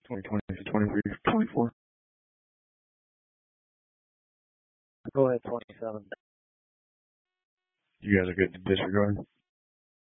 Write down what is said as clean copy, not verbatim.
2020 to 24. Go ahead, 27. You guys are good to disregard.